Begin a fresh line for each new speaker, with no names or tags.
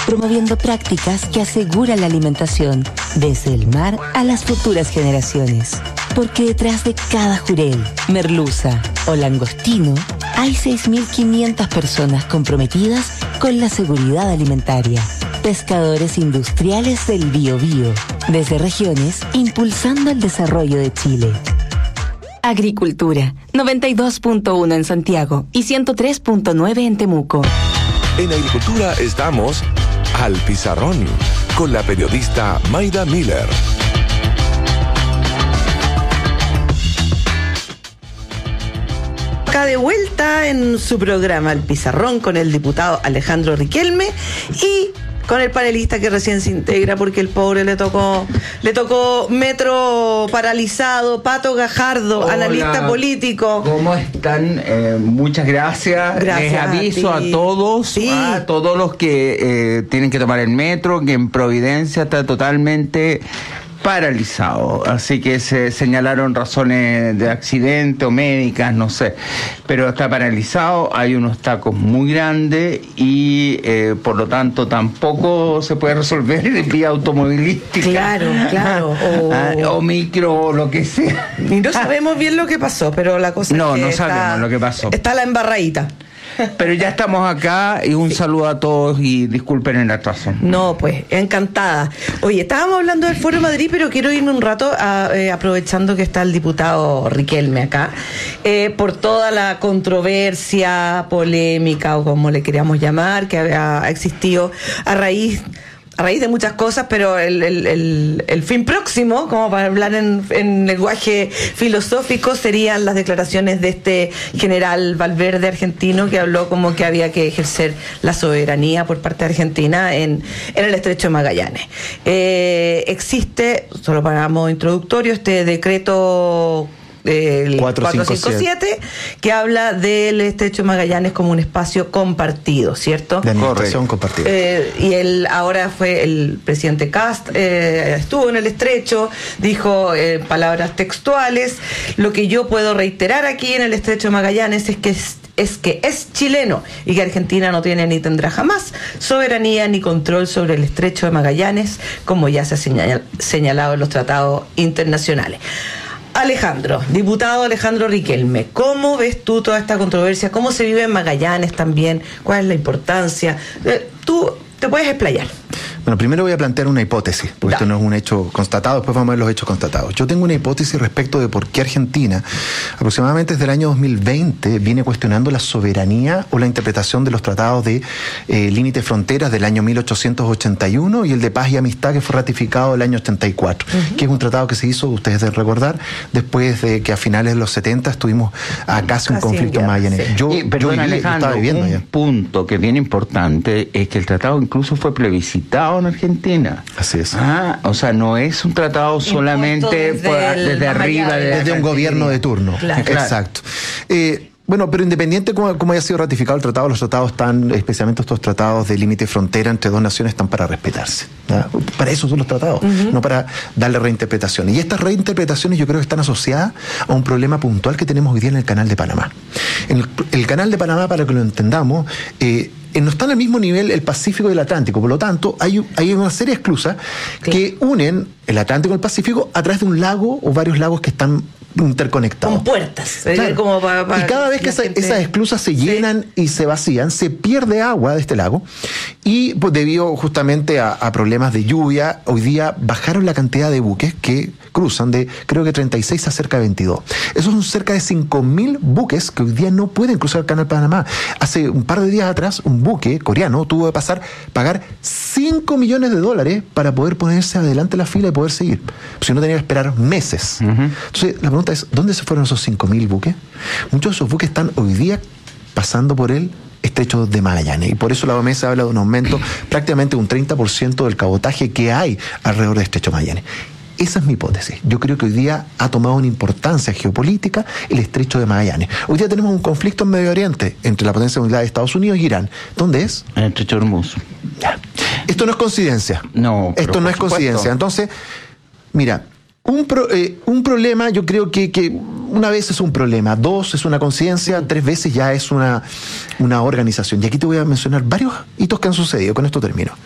promoviendo prácticas que aseguran la alimentación desde el mar a las futuras generaciones. Porque detrás de cada jurel, merluza o langostino hay 6.500 personas comprometidas con la seguridad alimentaria. Pescadores industriales del Biobío, desde regiones impulsando el desarrollo de Chile. Agricultura, 92.1 en Santiago y 103.9 en Temuco.
En Agricultura estamos al Pizarrón con la periodista Mayda Miller.
Acá de vuelta en su programa El Pizarrón con el diputado Alejandro Riquelme y con el panelista que recién se integra porque el pobre le tocó metro paralizado, Pato Gajardo,
hola,
analista político.
¿Cómo están? Muchas gracias. Les aviso a todos,
sí,
a todos los que tienen que tomar el metro, que en Providencia está totalmente paralizado, así que se señalaron razones de accidente o médicas, no sé, pero está paralizado, hay unos tacos muy grandes y por lo tanto tampoco se puede resolver en vía automovilística.
Claro.
O micro o lo que sea.
Y no sabemos bien lo que pasó, pero la cosa es que
no sabemos lo que pasó.
Está la embarradita.
Pero ya estamos acá y un saludo a todos y disculpen el atraso.
No, pues, encantada. Oye, estábamos hablando del Foro Madrid, pero quiero irme un rato aprovechando que está el diputado Riquelme acá, por toda la controversia, polémica o como le queríamos llamar, que ha existido a raíz de muchas cosas, pero el fin próximo, como para hablar en lenguaje filosófico, serían las declaraciones de este general Valverde argentino que habló como que había que ejercer la soberanía por parte de Argentina en el Estrecho de Magallanes. Existe, solo para modo introductorio, este decreto el 457 que habla del Estrecho de Magallanes como un espacio compartido, ¿cierto?
De administración compartida.
Y él ahora fue el presidente Kast, estuvo en el Estrecho, dijo palabras textuales: lo que yo puedo reiterar aquí en el Estrecho de Magallanes es que es chileno y que Argentina no tiene ni tendrá jamás soberanía ni control sobre el Estrecho de Magallanes, como ya se ha señalado en los tratados internacionales. Alejandro, diputado Alejandro Riquelme, ¿cómo ves tú toda esta controversia? ¿Cómo se vive en Magallanes también? ¿Cuál es la importancia? Tú te puedes explayar.
Bueno, primero voy a plantear una hipótesis, porque esto no es un hecho constatado, después vamos a ver los hechos constatados. Yo tengo una hipótesis respecto de por qué Argentina, aproximadamente desde el año 2020, viene cuestionando la soberanía o la interpretación de los tratados de límites fronteras del año 1881 y el de paz y amistad que fue ratificado el año 84, que es un tratado que se hizo, ustedes deben recordar, después de que a finales de los 70 estuvimos a casi un conflicto mayanés.
Perdón, Alejandro, un punto que es bien importante es que el tratado incluso fue plebiscitado en Argentina.
Así es.
O sea, no es un tratado solamente desde arriba.
Desde un gobierno de turno.
Claro.
Exacto. Bueno, pero independiente como haya sido ratificado el tratado, los tratados están, especialmente estos tratados de límite frontera entre dos naciones, están para respetarse, ¿verdad? Para eso son los tratados, no para darle reinterpretaciones. Y estas reinterpretaciones yo creo que están asociadas a un problema puntual que tenemos hoy día en el Canal de Panamá. En el Canal de Panamá, para que lo entendamos, no está al mismo nivel el Pacífico y el Atlántico, por lo tanto hay una serie de esclusas que unen el Atlántico y el Pacífico a través de un lago o varios lagos que están interconectados.
Con puertas.
Claro.
Como para
y cada vez que esas esclusas se llenan y se vacían, se pierde agua de este lago y pues, debido justamente a problemas de lluvia, hoy día bajaron la cantidad de buques que cruzan de creo que 36 a cerca de 22. Esos son cerca de 5.000 buques que hoy día no pueden cruzar el Canal Panamá. Hace un par de días atrás un buque coreano tuvo que pagar $5 millones para poder ponerse adelante la fila y poder seguir. Si no tenía que esperar meses. Entonces la pregunta es, ¿dónde se fueron esos 5.000 buques? Muchos de esos buques están hoy día pasando por el Estrecho de Magallanes y por eso la OMS habla de un aumento prácticamente un 30% del cabotaje que hay alrededor del Estrecho de Magallanes. Esa es mi hipótesis. Yo creo que hoy día ha tomado una importancia geopolítica el Estrecho de Magallanes. Hoy día tenemos un conflicto en Medio Oriente entre la potencia mundial de Estados Unidos y Irán. ¿Dónde es?
En el Estrecho de Hormuz.
Esto no es coincidencia.
No.
Esto no es coincidencia. Entonces, mira, un problema, yo creo que una vez es un problema, dos es una coincidencia, tres veces ya es una organización. Y aquí te voy a mencionar varios hitos que han sucedido. Con esto termino.